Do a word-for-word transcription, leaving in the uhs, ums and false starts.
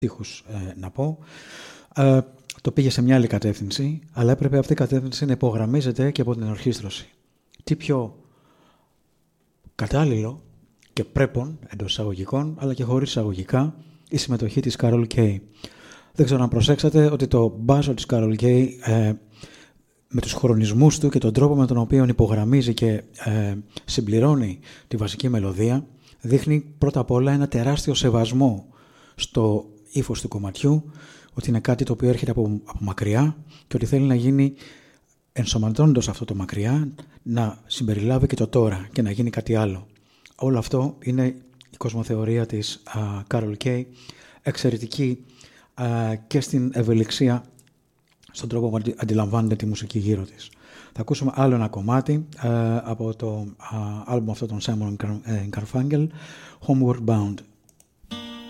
στίχους ε, να πω. Ε, το πήγε σε μια άλλη κατεύθυνση, αλλά έπρεπε αυτή η κατεύθυνση να υπογραμμίζεται και από την ορχήστρωση. Τι πιο κατάλληλο και πρέπον εντός εισαγωγικών, αλλά και χωρίς εισαγωγικά, η συμμετοχή της Carol Kaye. Δεν ξέρω αν προσέξατε ότι το μπάσο της Carol Kaye ε, με τους χρονισμούς του και τον τρόπο με τον οποίο υπογραμμίζει και ε, συμπληρώνει τη βασική μελωδία δείχνει πρώτα απ' όλα ένα τεράστιο σεβασμό στο ύφος του κομματιού, ότι είναι κάτι το οποίο έρχεται από, από μακριά και ότι θέλει να γίνει, ενσωματώνοντας αυτό το μακριά, να συμπεριλάβει και το τώρα και να γίνει κάτι άλλο. Όλο αυτό είναι η κοσμοθεωρία της uh, Carol Kaye, εξαιρετική uh, και στην ευελιξία στον τρόπο που αντιλαμβάνεται τη μουσική γύρω της. Θα ακούσουμε άλλο ένα κομμάτι uh, από το uh, άλμπουμ αυτό των Simon and Garfunkel, Homeward Bound.